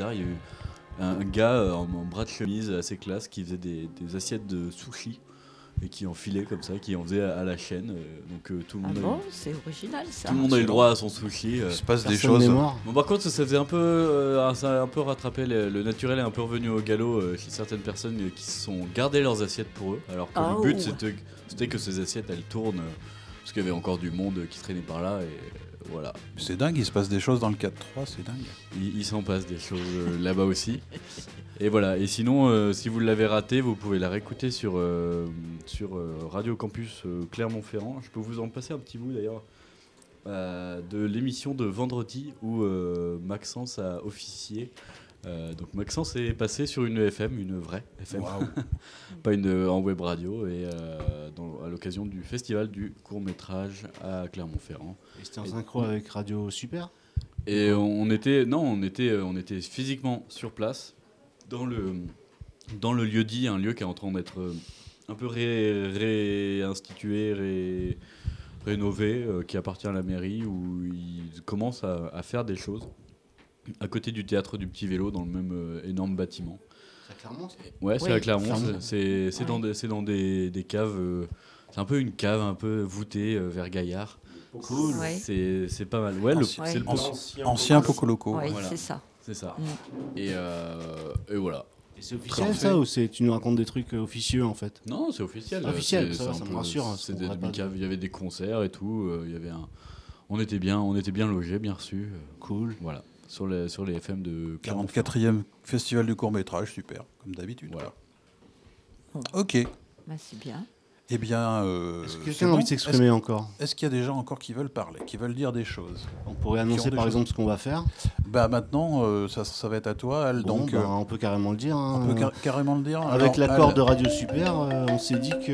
bizarre. Il y a eu un gars en bras de chemise assez classe qui faisait des assiettes de sushi et qui enfilait comme ça, qui en faisait à la chaîne. Donc tout le Ah monde, bon, c'est original ça. tout le monde a eu le droit à son sushi. Il se passe des Personne choses. n'est mort. Bon, par contre, ça faisait un peu, ça a un peu rattrapé le naturel est un peu revenu au galop chez certaines personnes qui se sont gardées leurs assiettes pour eux, alors que le but c'était que ces assiettes elles tournent parce qu'il y avait encore du monde qui traînait par là et voilà. C'est dingue, il se passe des choses dans le 4-3, c'est dingue. Il s'en passe des choses là-bas aussi. Et voilà. Et sinon, si vous l'avez raté, vous pouvez la réécouter sur Radio Campus Clermont-Ferrand. Je peux vous en passer un petit bout d'ailleurs. De l'émission de vendredi où Maxence a officié. Donc Maxence est passé sur une FM, une vraie FM, pas une en web radio, et à l'occasion du festival du court-métrage à Clermont-Ferrand. Et c'était en synchro avec Radio Super. Et on était physiquement sur place dans le lieu dit, un lieu qui est en train d'être un peu réinstitué, rénové, qui appartient à la mairie, où ils commencent à faire des choses à côté du théâtre du Petit Vélo, dans le même énorme bâtiment. C'est à Clermont, ça ? Ouais, c'est Oui, à Clermont. Clermont. C'est dans des caves. C'est un peu une cave un peu voûtée vers Gaillard. Cool. Ouais. C'est pas mal. Ouais, c'est le Ancien Poco Loco. Oui, Voilà. c'est ça. C'est ça. Mm. Et voilà. Et c'est officiel ça, ou tu nous racontes des trucs officieux en fait ? Non, c'est officiel. Officiel, C'est ça va, un ça me peu- rassure, hein, c'est parce des qu'on pourrait pas- demi-caves. Il y avait des concerts et tout. On était bien logés, bien reçus. Cool. Voilà. Sur les FM de Clermont-Ferrand. 44e festival du court-métrage, super, comme d'habitude. Voilà. Ok. Bah, c'est bien. Eh bien. Est-ce que c'est quelqu'un a bon. envie de s'exprimer encore ? Est-ce qu'il y a des gens encore qui veulent parler, qui veulent dire des choses ? On pourrait annoncer des par choses. exemple ce qu'on va faire. Bah maintenant, ça va être à toi, Al. Bon, Donc, on peut carrément le dire. hein. on peut carrément le dire. Avec Alors, l'accord Al, de Radio Super, on s'est dit que